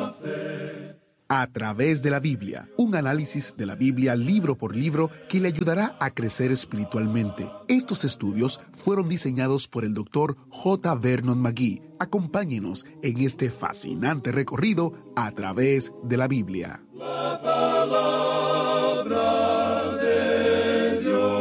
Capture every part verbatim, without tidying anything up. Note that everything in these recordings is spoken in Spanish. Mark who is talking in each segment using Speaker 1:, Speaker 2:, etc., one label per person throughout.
Speaker 1: A través de la Biblia, un análisis de la Biblia libro por libro que le ayudará a crecer espiritualmente. Estos estudios fueron diseñados por el doctor J. Vernon McGee. Acompáñenos en este fascinante recorrido a través de la Biblia.
Speaker 2: La palabra de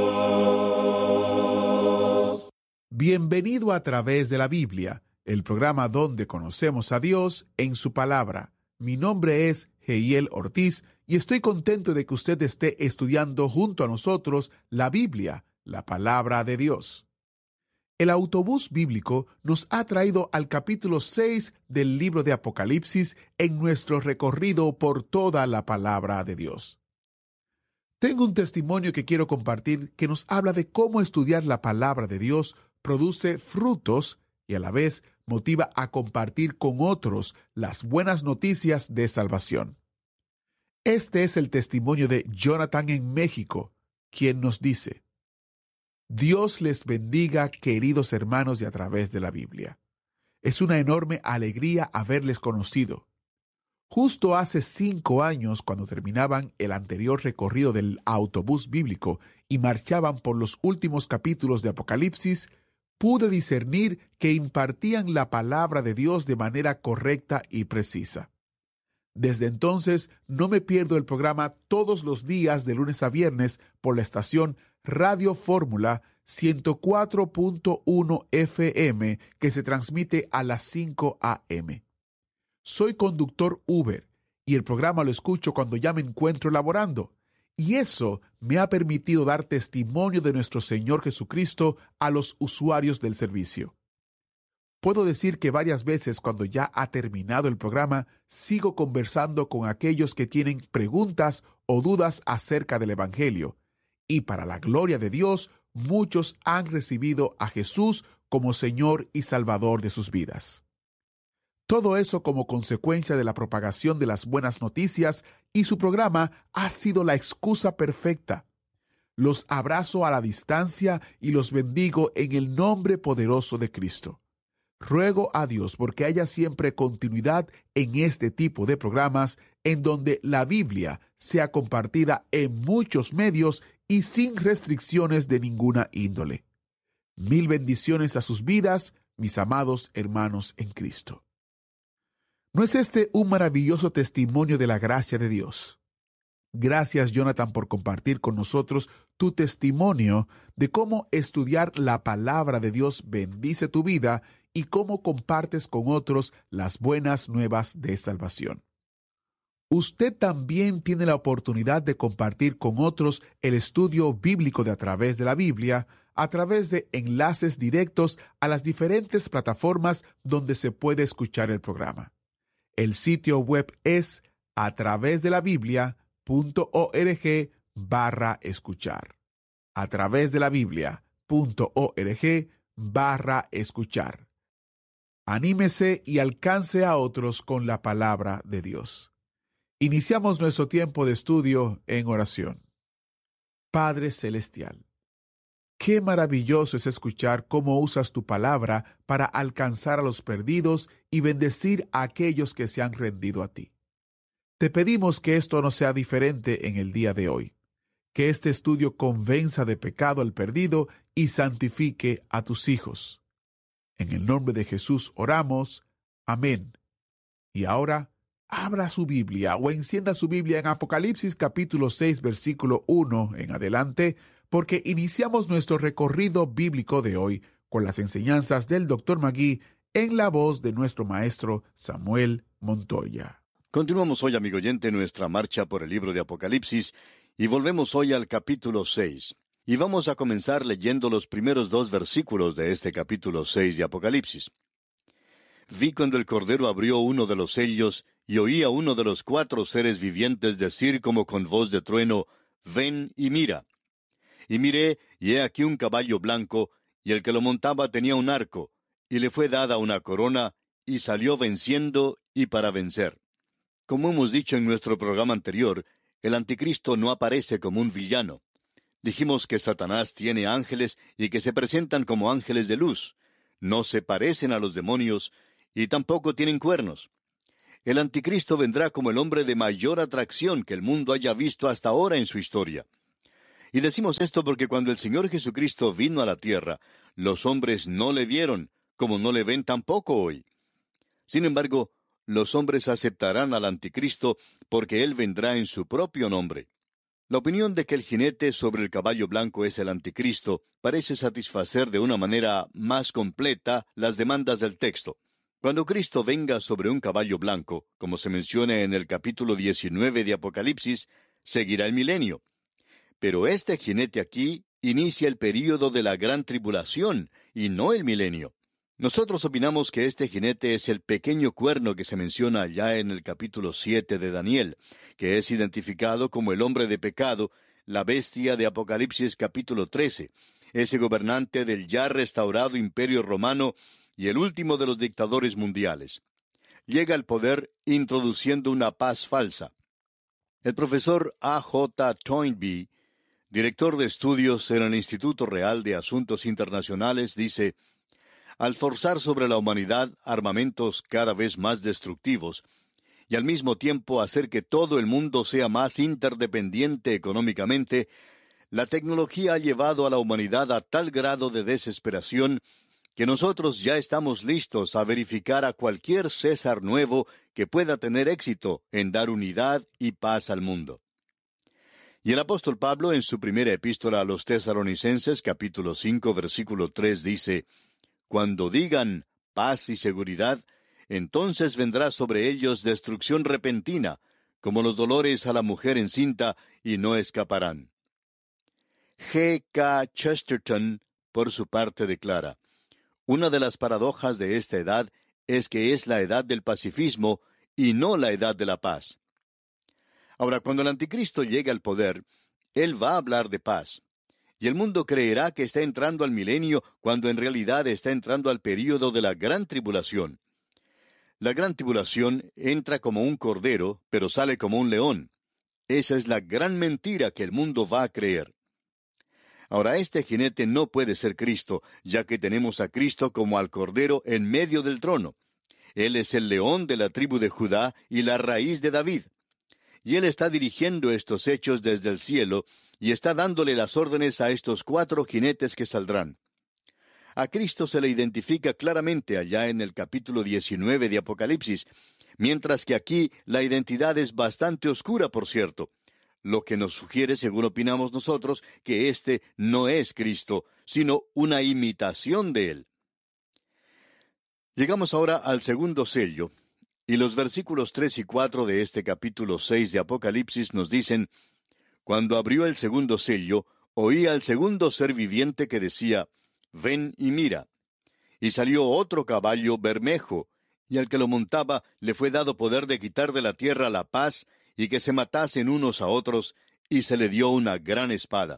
Speaker 2: Dios.
Speaker 1: Bienvenido a Través de la Biblia, el programa donde conocemos a Dios en su palabra. Mi nombre es Heiel Ortiz y estoy contento de que usted esté estudiando junto a nosotros la Biblia, la palabra de Dios. El autobús bíblico nos ha traído al capítulo seis del libro de Apocalipsis en nuestro recorrido por toda la palabra de Dios. Tengo un testimonio que quiero compartir que nos habla de cómo estudiar la palabra de Dios produce frutos y a la vez motiva a compartir con otros las buenas noticias de salvación. Este es el testimonio de Jonathan en México, quien nos dice: Dios les bendiga, queridos hermanos de A Través de la Biblia. Es una enorme alegría haberles conocido. Justo hace cinco años, cuando terminaban el anterior recorrido del autobús bíblico y marchaban por los últimos capítulos de Apocalipsis, pude discernir que impartían la palabra de Dios de manera correcta y precisa. Desde entonces no me pierdo el programa todos los días de lunes a viernes por la estación Radio Fórmula ciento cuatro punto uno F M que se transmite a las cinco a m Soy conductor Uber y el programa lo escucho cuando ya me encuentro laborando. Y eso me ha permitido dar testimonio de nuestro Señor Jesucristo a los usuarios del servicio. Puedo decir que varias veces cuando ya ha terminado el programa, sigo conversando con aquellos que tienen preguntas o dudas acerca del Evangelio. Y para la gloria de Dios, muchos han recibido a Jesús como Señor y Salvador de sus vidas. Todo eso como consecuencia de la propagación de las buenas noticias, y su programa ha sido la excusa perfecta. Los abrazo a la distancia y los bendigo en el nombre poderoso de Cristo. Ruego a Dios porque haya siempre continuidad en este tipo de programas en donde la Biblia sea compartida en muchos medios y sin restricciones de ninguna índole. Mil bendiciones a sus vidas, mis amados hermanos en Cristo. ¿No es este un maravilloso testimonio de la gracia de Dios? Gracias, Jonathan, por compartir con nosotros tu testimonio de cómo estudiar la palabra de Dios bendice tu vida y cómo compartes con otros las buenas nuevas de salvación. Usted también tiene la oportunidad de compartir con otros el estudio bíblico de A Través de la Biblia a través de enlaces directos a las diferentes plataformas donde se puede escuchar el programa. El sitio web es a través de la biblia punto org barra escuchar. A través de la biblia punto org barra escuchar. Anímese y alcance a otros con la palabra de Dios. Iniciamos nuestro tiempo de estudio en oración. Padre Celestial, qué maravilloso es escuchar cómo usas tu palabra para alcanzar a los perdidos y bendecir a aquellos que se han rendido a ti. Te pedimos que esto no sea diferente en el día de hoy, que este estudio convenza de pecado al perdido y santifique a tus hijos. En el nombre de Jesús oramos. Amén. Y ahora, abra su Biblia o encienda su Biblia en Apocalipsis capítulo seis, versículo uno en adelante, porque iniciamos nuestro recorrido bíblico de hoy con las enseñanzas del doctor McGee en la voz de nuestro maestro Samuel Montoya.
Speaker 3: Continuamos hoy, amigo oyente, nuestra marcha por el libro de Apocalipsis y volvemos hoy al capítulo seis. Y vamos a comenzar leyendo los primeros dos versículos de este capítulo seis de Apocalipsis. Vi cuando el Cordero abrió uno de los sellos y oí a uno de los cuatro seres vivientes decir como con voz de trueno: Ven y mira. Y miré, y he aquí un caballo blanco, y el que lo montaba tenía un arco, y le fue dada una corona, y salió venciendo y para vencer. Como hemos dicho en nuestro programa anterior, el anticristo no aparece como un villano. Dijimos que Satanás tiene ángeles y que se presentan como ángeles de luz. No se parecen a los demonios y tampoco tienen cuernos. El anticristo vendrá como el hombre de mayor atracción que el mundo haya visto hasta ahora en su historia. Y decimos esto porque cuando el Señor Jesucristo vino a la tierra, los hombres no le vieron, como no le ven tampoco hoy. Sin embargo, los hombres aceptarán al anticristo porque él vendrá en su propio nombre. La opinión de que el jinete sobre el caballo blanco es el anticristo parece satisfacer de una manera más completa las demandas del texto. Cuando Cristo venga sobre un caballo blanco, como se menciona en el capítulo diecinueve de Apocalipsis, seguirá el milenio. Pero este jinete aquí inicia el período de la gran tribulación, y no el milenio. Nosotros opinamos que este jinete es el pequeño cuerno que se menciona allá en el capítulo siete de Daniel, que es identificado como el hombre de pecado, la bestia de Apocalipsis capítulo trece, ese gobernante del ya restaurado imperio romano y el último de los dictadores mundiales. Llega al poder introduciendo una paz falsa. El profesor A J Toynbee, director de estudios en el Instituto Real de Asuntos Internacionales, dice: al forzar sobre la humanidad armamentos cada vez más destructivos, y al mismo tiempo hacer que todo el mundo sea más interdependiente económicamente, la tecnología ha llevado a la humanidad a tal grado de desesperación que nosotros ya estamos listos a verificar a cualquier César nuevo que pueda tener éxito en dar unidad y paz al mundo. Y el apóstol Pablo, en su primera epístola a los Tesalonicenses, capítulo cinco, versículo tres, dice: cuando digan paz y seguridad, entonces vendrá sobre ellos destrucción repentina, como los dolores a la mujer encinta, y no escaparán. G K Chesterton, por su parte, declara: una de las paradojas de esta edad es que es la edad del pacifismo y no la edad de la paz. Ahora, cuando el anticristo llegue al poder, él va a hablar de paz. Y el mundo creerá que está entrando al milenio cuando en realidad está entrando al período de la gran tribulación. La gran tribulación entra como un cordero, pero sale como un león. Esa es la gran mentira que el mundo va a creer. Ahora, este jinete no puede ser Cristo, ya que tenemos a Cristo como al cordero en medio del trono. Él es el león de la tribu de Judá y la raíz de David. Y él está dirigiendo estos hechos desde el cielo, y está dándole las órdenes a estos cuatro jinetes que saldrán. A Cristo se le identifica claramente allá en el capítulo diecinueve de Apocalipsis, mientras que aquí la identidad es bastante oscura, por cierto, lo que nos sugiere, según opinamos nosotros, que este no es Cristo, sino una imitación de él. Llegamos ahora al segundo sello, y los versículos tres y cuatro de este capítulo seis de Apocalipsis nos dicen: cuando abrió el segundo sello, oí al segundo ser viviente que decía: ven y mira. Y salió otro caballo bermejo, y al que lo montaba le fue dado poder de quitar de la tierra la paz, y que se matasen unos a otros, y se le dio una gran espada.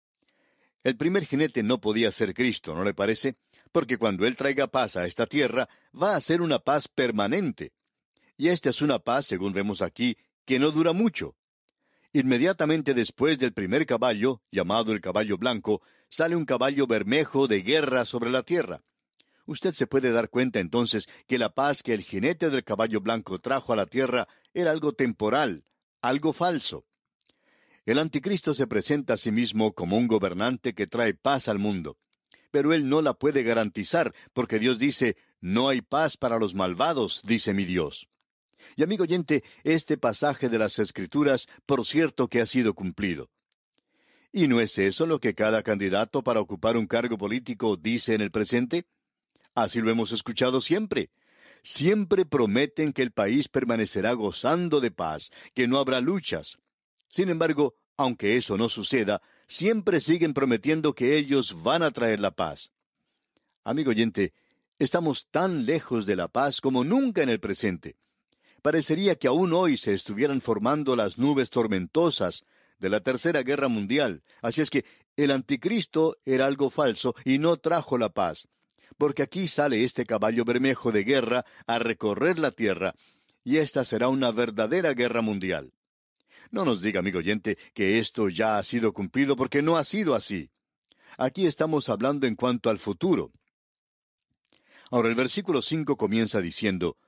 Speaker 3: El primer jinete no podía ser Cristo, ¿no le parece? Porque cuando Él traiga paz a esta tierra, va a ser una paz permanente. Y esta es una paz, según vemos aquí, que no dura mucho. Inmediatamente después del primer caballo, llamado el caballo blanco, sale un caballo bermejo de guerra sobre la tierra. Usted se puede dar cuenta entonces que la paz que el jinete del caballo blanco trajo a la tierra era algo temporal, algo falso. El anticristo se presenta a sí mismo como un gobernante que trae paz al mundo. Pero él no la puede garantizar, porque Dios dice: no hay paz para los malvados, dice mi Dios. Y amigo oyente, este pasaje de las Escrituras, por cierto que ha sido cumplido. ¿Y no es eso lo que cada candidato para ocupar un cargo político dice en el presente? Así lo hemos escuchado siempre. Siempre prometen que el país permanecerá gozando de paz, que no habrá luchas. Sin embargo, aunque eso no suceda, siempre siguen prometiendo que ellos van a traer la paz. Amigo oyente, estamos tan lejos de la paz como nunca en el presente. Parecería que aún hoy se estuvieran formando las nubes tormentosas de la Tercera Guerra Mundial. Así es que el anticristo era algo falso y no trajo la paz. Porque aquí sale este caballo bermejo de guerra a recorrer la tierra, y esta será una verdadera guerra mundial. No nos diga, amigo oyente, que esto ya ha sido cumplido, porque no ha sido así. Aquí estamos hablando en cuanto al futuro. Ahora el versículo cinco comienza diciendo: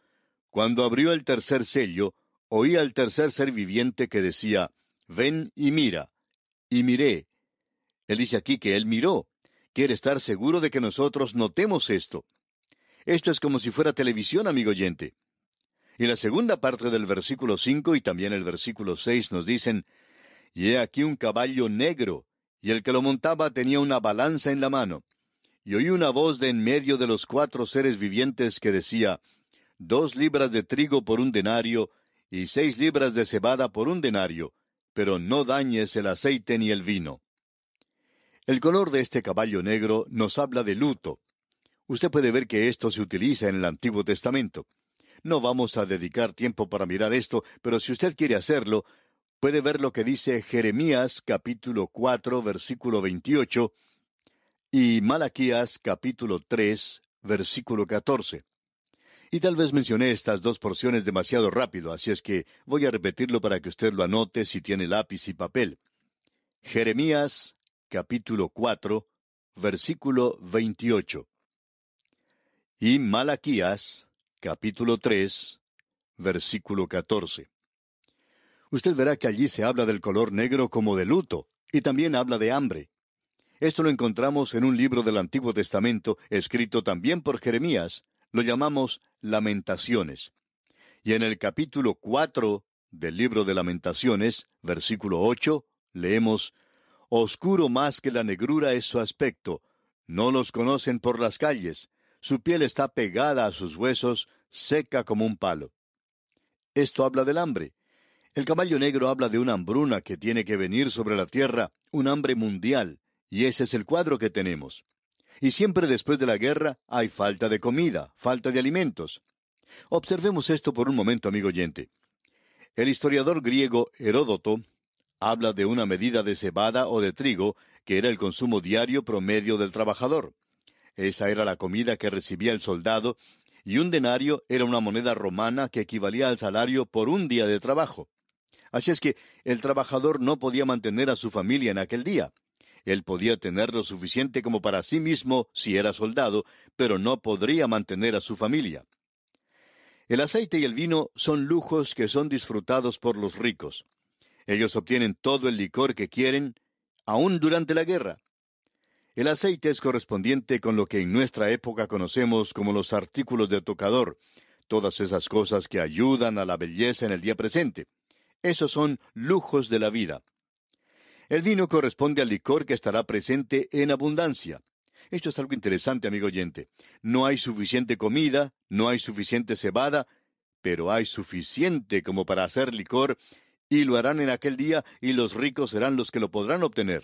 Speaker 3: Cuando abrió el tercer sello, oí al tercer ser viviente que decía, ven y mira. Y miré. Él dice aquí que él miró. Quiere estar seguro de que nosotros notemos esto. Esto es como si fuera televisión, amigo oyente. Y la segunda parte del versículo cinco y también el versículo seis nos dicen, y he aquí un caballo negro, y el que lo montaba tenía una balanza en la mano. Y oí una voz de en medio de los cuatro seres vivientes que decía, dos libras de trigo por un denario, y seis libras de cebada por un denario, pero no dañes el aceite ni el vino. El color de este caballo negro nos habla de luto. Usted puede ver que esto se utiliza en el Antiguo Testamento. No vamos a dedicar tiempo para mirar esto, pero si usted quiere hacerlo, puede ver lo que dice Jeremías capítulo cuatro, versículo veintiocho, y Malaquías capítulo tres, versículo catorce. Y tal vez mencioné estas dos porciones demasiado rápido, así es que voy a repetirlo para que usted lo anote si tiene lápiz y papel. Jeremías capítulo cuatro, versículo veintiocho. Y Malaquías capítulo tres, versículo catorce. Usted verá que allí se habla del color negro como de luto, y también habla de hambre. Esto lo encontramos en un libro del Antiguo Testamento, escrito también por Jeremías. Lo llamamos Lamentaciones. Y en el capítulo cuatro del libro de Lamentaciones, versículo ocho, leemos, oscuro más que la negrura es su aspecto, no los conocen por las calles, su piel está pegada a sus huesos, seca como un palo. Esto habla del hambre. El caballo negro habla de una hambruna que tiene que venir sobre la tierra, un hambre mundial, y ese es el cuadro que tenemos. Y siempre después de la guerra hay falta de comida, falta de alimentos. Observemos esto por un momento, amigo oyente. El historiador griego Heródoto habla de una medida de cebada o de trigo, que era el consumo diario promedio del trabajador. Esa era la comida que recibía el soldado, y un denario era una moneda romana que equivalía al salario por un día de trabajo. Así es que el trabajador no podía mantener a su familia en aquel día. Él podía tener lo suficiente como para sí mismo si era soldado, pero no podría mantener a su familia. El aceite y el vino son lujos que son disfrutados por los ricos. Ellos obtienen todo el licor que quieren, aún durante la guerra. El aceite es correspondiente con lo que en nuestra época conocemos como los artículos de tocador, todas esas cosas que ayudan a la belleza en el día presente. Esos son lujos de la vida. El vino corresponde al licor que estará presente en abundancia. Esto es algo interesante, amigo oyente. No hay suficiente comida, no hay suficiente cebada, pero hay suficiente como para hacer licor, y lo harán en aquel día, y los ricos serán los que lo podrán obtener.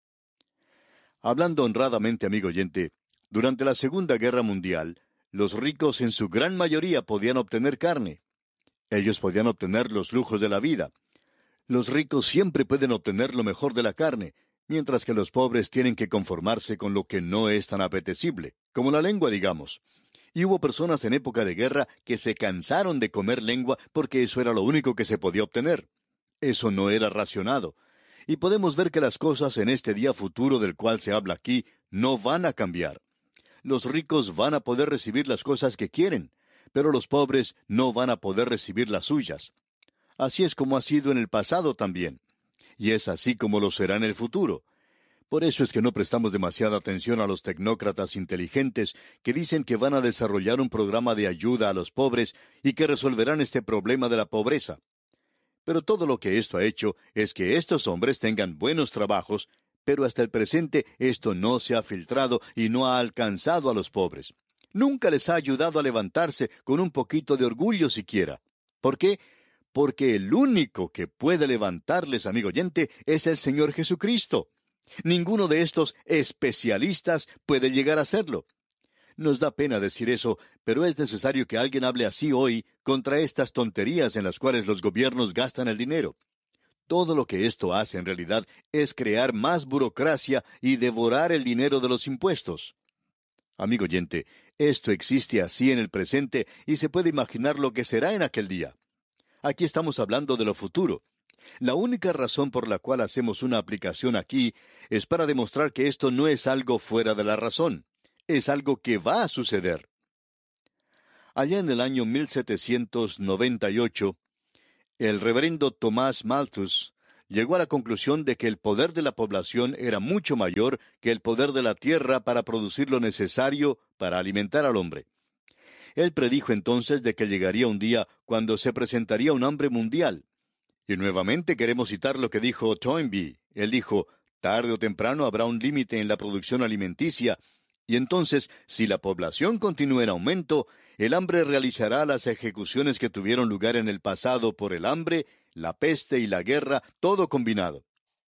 Speaker 3: Hablando honradamente, amigo oyente, durante la Segunda Guerra Mundial, los ricos en su gran mayoría podían obtener carne. Ellos podían obtener los lujos de la vida. Los ricos siempre pueden obtener lo mejor de la carne, mientras que los pobres tienen que conformarse con lo que no es tan apetecible, como la lengua, digamos. Y hubo personas en época de guerra que se cansaron de comer lengua porque eso era lo único que se podía obtener. Eso no era racionado. Y podemos ver que las cosas en este día futuro del cual se habla aquí no van a cambiar. Los ricos van a poder recibir las cosas que quieren, pero los pobres no van a poder recibir las suyas. Así es como ha sido en el pasado también. Y es así como lo será en el futuro. Por eso es que no prestamos demasiada atención a los tecnócratas inteligentes que dicen que van a desarrollar un programa de ayuda a los pobres y que resolverán este problema de la pobreza. Pero todo lo que esto ha hecho es que estos hombres tengan buenos trabajos, pero hasta el presente esto no se ha filtrado y no ha alcanzado a los pobres. Nunca les ha ayudado a levantarse con un poquito de orgullo siquiera. ¿Por qué? Porque el único que puede levantarles, amigo oyente, es el Señor Jesucristo. Ninguno de estos especialistas puede llegar a serlo. Nos da pena decir eso, pero es necesario que alguien hable así hoy contra estas tonterías en las cuales los gobiernos gastan el dinero. Todo lo que esto hace en realidad es crear más burocracia y devorar el dinero de los impuestos. Amigo oyente, esto existe así en el presente y se puede imaginar lo que será en aquel día. Aquí estamos hablando de lo futuro. La única razón por la cual hacemos una aplicación aquí es para demostrar que esto no es algo fuera de la razón. Es algo que va a suceder. Allá en el año mil setecientos noventa y ocho, el reverendo Tomás Malthus llegó a la conclusión de que el poder de la población era mucho mayor que el poder de la tierra para producir lo necesario para alimentar al hombre. Él predijo entonces de que llegaría un día cuando se presentaría un hambre mundial. Y nuevamente queremos citar lo que dijo Toynbee. Él dijo, tarde o temprano habrá un límite en la producción alimenticia, y entonces, si la población continúa en aumento, el hambre realizará las ejecuciones que tuvieron lugar en el pasado por el hambre, la peste y la guerra, todo combinado.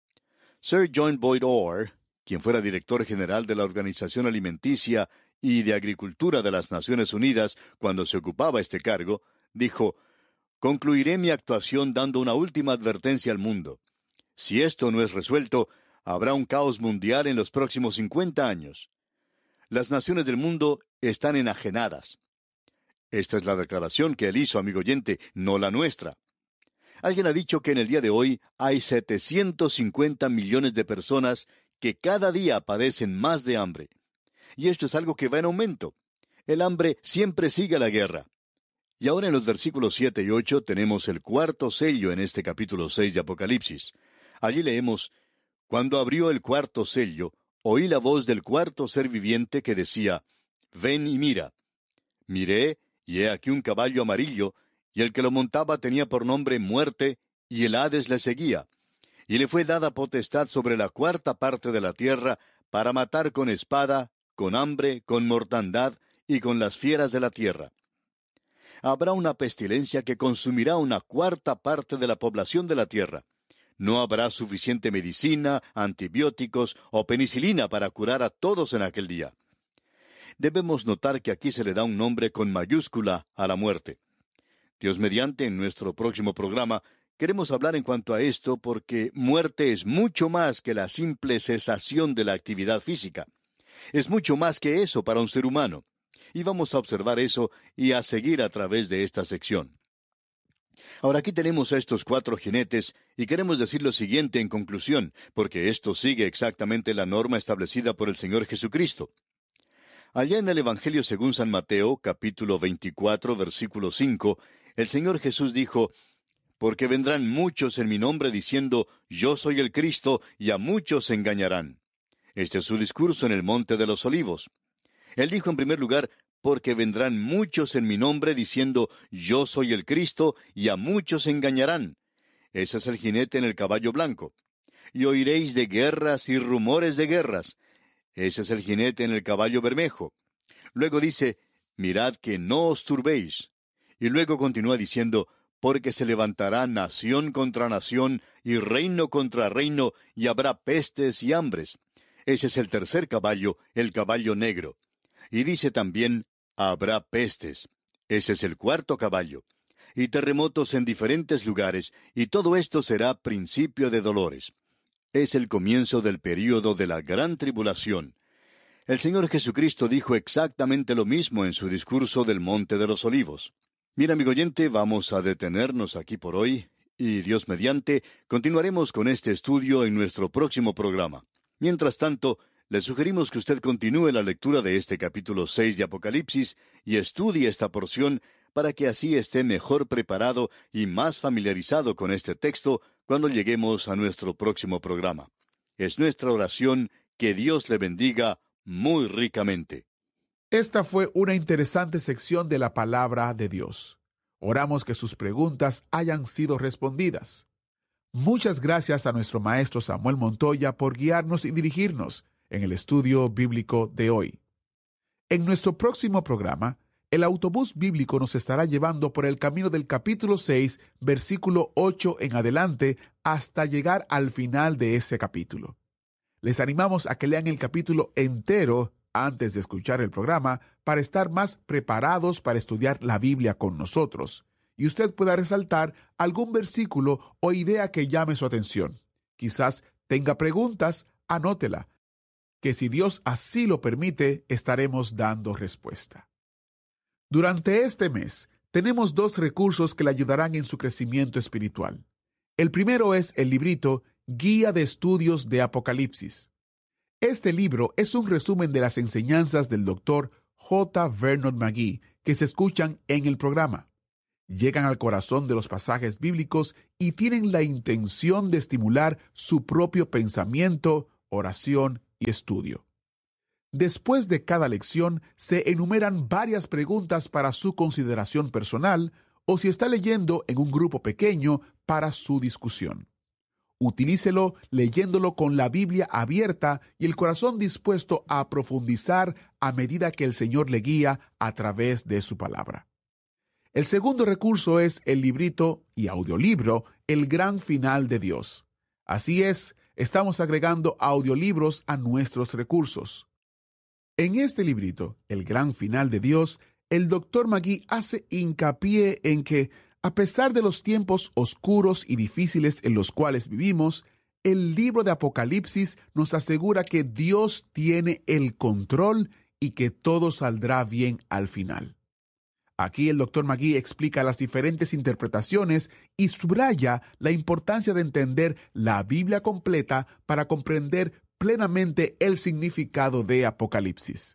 Speaker 3: Sir John Boyd Orr, quien fuera director general de la Organización Alimenticia y de Agricultura de las Naciones Unidas cuando se ocupaba este cargo, dijo, concluiré mi actuación dando una última advertencia al mundo. Si esto no es resuelto, habrá un caos mundial en los próximos cincuenta años. Las naciones del mundo están enajenadas. Esta es la declaración que él hizo, amigo oyente, no la nuestra. Alguien ha dicho que en el día de hoy hay setecientos cincuenta millones de personas que cada día padecen más de hambre. Y esto es algo que va en aumento. El hambre siempre sigue a la guerra. Y ahora en los versículos siete y ocho tenemos el cuarto sello en este capítulo seis de Apocalipsis. Allí leemos, cuando abrió el cuarto sello, oí la voz del cuarto ser viviente que decía, ven y mira. Miré, y he aquí un caballo amarillo, y el que lo montaba tenía por nombre Muerte, y el Hades le seguía. Y le fue dada potestad sobre la cuarta parte de la tierra, para matar con espada, con hambre, con mortandad, y con las fieras de la tierra. Habrá una pestilencia que consumirá una cuarta parte de la población de la tierra. No habrá suficiente medicina, antibióticos o penicilina para curar a todos en aquel día. Debemos notar que aquí se le da un nombre con mayúscula a la muerte. Dios mediante, en nuestro próximo programa, queremos hablar en cuanto a esto porque muerte es mucho más que la simple cesación de la actividad física. Es mucho más que eso para un ser humano. Y vamos a observar eso y a seguir a través de esta sección. Ahora aquí tenemos a estos cuatro jinetes y queremos decir lo siguiente en conclusión, porque esto sigue exactamente la norma establecida por el Señor Jesucristo. Allá en el Evangelio según San Mateo, capítulo veinticuatro, versículo cinco, el Señor Jesús dijo, porque vendrán muchos en mi nombre diciendo, yo soy el Cristo, y a muchos se engañarán. Este es su discurso en el Monte de los Olivos. Él dijo en primer lugar, porque vendrán muchos en mi nombre diciendo, yo soy el Cristo, y a muchos se engañarán. Ese es el jinete en el caballo blanco. Y oiréis de guerras y rumores de guerras. Ese es el jinete en el caballo bermejo. Luego dice, mirad que no os turbéis. Y luego continúa diciendo, porque se levantará nación contra nación, y reino contra reino, y habrá pestes y hambres. Ese es el tercer caballo, el caballo negro. Y dice también, habrá pestes. Ese es el cuarto caballo. Y terremotos en diferentes lugares, y todo esto será principio de dolores. Es el comienzo del período de la gran tribulación. El Señor Jesucristo dijo exactamente lo mismo en su discurso del Monte de los Olivos. Mira, amigo oyente, vamos a detenernos aquí por hoy, y Dios mediante, continuaremos con este estudio en nuestro próximo programa. Mientras tanto, le sugerimos que usted continúe la lectura de este capítulo seis de Apocalipsis y estudie esta porción para que así esté mejor preparado y más familiarizado con este texto cuando lleguemos a nuestro próximo programa. Es nuestra oración que Dios le bendiga muy ricamente.
Speaker 1: Esta fue una interesante sección de la palabra de Dios. Oramos que sus preguntas hayan sido respondidas. Muchas gracias a nuestro maestro Samuel Montoya por guiarnos y dirigirnos en el estudio bíblico de hoy. En nuestro próximo programa, el autobús bíblico nos estará llevando por el camino del capítulo seis, versículo ocho en adelante, hasta llegar al final de ese capítulo. Les animamos a que lean el capítulo entero antes de escuchar el programa para estar más preparados para estudiar la Biblia con nosotros, y usted pueda resaltar algún versículo o idea que llame su atención. Quizás tenga preguntas, anótela, que si Dios así lo permite, estaremos dando respuesta. Durante este mes, tenemos dos recursos que le ayudarán en su crecimiento espiritual. El primero es el librito Guía de Estudios de Apocalipsis. Este libro es un resumen de las enseñanzas del doctor J. Vernon McGee que se escuchan en el programa. Llegan al corazón de los pasajes bíblicos y tienen la intención de estimular su propio pensamiento, oración y estudio. Después de cada lección se enumeran varias preguntas para su consideración personal o si está leyendo en un grupo pequeño para su discusión. Utilícelo leyéndolo con la Biblia abierta y el corazón dispuesto a profundizar a medida que el Señor le guía a través de su palabra. El segundo recurso es el librito y audiolibro El Gran Final de Dios. Así es, estamos agregando audiolibros a nuestros recursos. En este librito, El Gran Final de Dios, el doctor McGee hace hincapié en que, a pesar de los tiempos oscuros y difíciles en los cuales vivimos, el libro de Apocalipsis nos asegura que Dios tiene el control y que todo saldrá bien al final. Aquí el doctor McGee explica las diferentes interpretaciones y subraya la importancia de entender la Biblia completa para comprender plenamente el significado de Apocalipsis.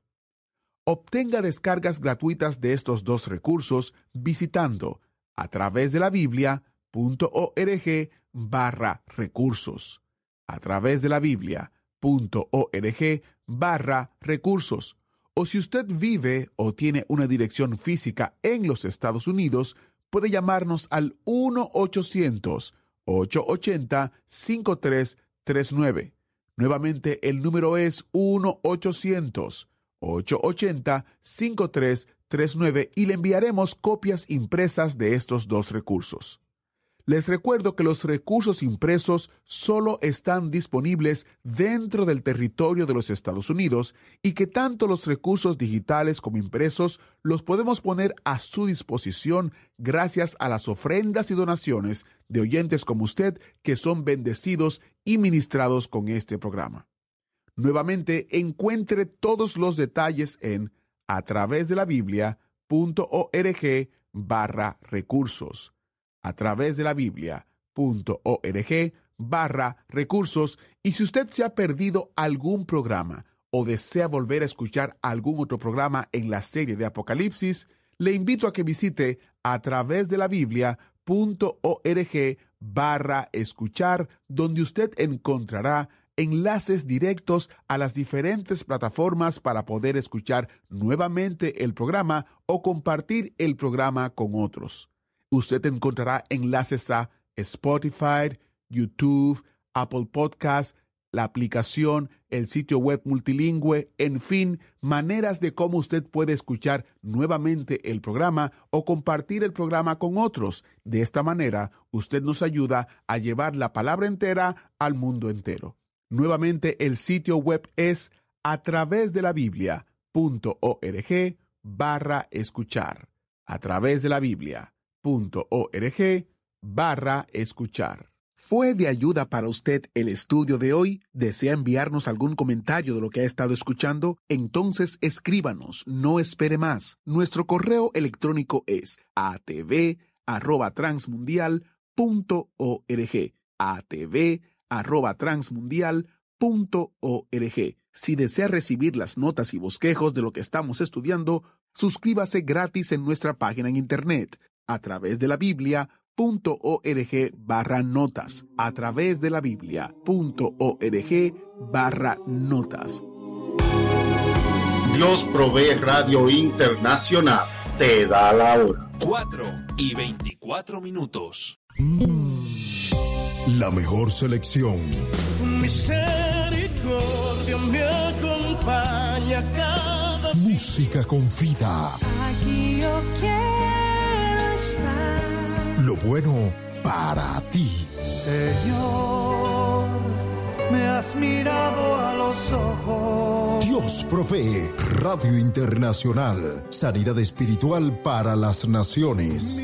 Speaker 1: Obtenga descargas gratuitas de estos dos recursos visitando a través de la Biblia punto org barra recursos. A través de la Biblia punto org barra recursos. O si usted vive o tiene una dirección física en los Estados Unidos, puede llamarnos al uno ochocientos, ocho ochenta, cinco tres tres nueve. Nuevamente, el número es uno ochocientos, ocho ochenta, cinco tres tres nueve y le enviaremos copias impresas de estos dos recursos. Les recuerdo que los recursos impresos solo están disponibles dentro del territorio de los Estados Unidos y que tanto los recursos digitales como impresos los podemos poner a su disposición gracias a las ofrendas y donaciones de oyentes como usted que son bendecidos y ministrados con este programa. Nuevamente, encuentre todos los detalles en a través de la Biblia punto org barra recursos. A través de la Biblia punto org barra recursos. Y si usted se ha perdido algún programa o desea volver a escuchar algún otro programa en la serie de Apocalipsis, le invito a que visite a través de la Biblia punto org barra escuchar, donde usted encontrará enlaces directos a las diferentes plataformas para poder escuchar nuevamente el programa o compartir el programa con otros. Usted encontrará enlaces a Spotify, YouTube, Apple Podcasts, la aplicación, el sitio web multilingüe, en fin, maneras de cómo usted puede escuchar nuevamente el programa o compartir el programa con otros. De esta manera, usted nos ayuda a llevar la palabra entera al mundo entero. Nuevamente, el sitio web es a través de la Biblia punto org barra escuchar. A través de la Biblia punto org barra escuchar. ¿Fue de ayuda para usted el estudio de hoy? ¿Desea enviarnos algún comentario de lo que ha estado escuchando? Entonces escríbanos, no espere más. Nuestro correo electrónico es a t v arroba transmundial punto org. a t v arroba transmundial punto org. Si desea recibir las notas y bosquejos de lo que estamos estudiando, suscríbase gratis en nuestra página en internet a través de la Biblia punto org barra notas. A través de la Biblia punto org barra notas.
Speaker 4: Dios Provee Radio Internacional te da la hora.
Speaker 5: Cuatro y veinticuatro minutos.
Speaker 6: La mejor selección.
Speaker 7: Misericordia me acompaña cada día.
Speaker 6: Música con vida.
Speaker 8: Aquí yo quiero estar.
Speaker 6: Lo bueno para ti.
Speaker 7: Señor, me has mirado a los ojos.
Speaker 6: Dios Provee Radio Internacional. Sanidad espiritual para las naciones.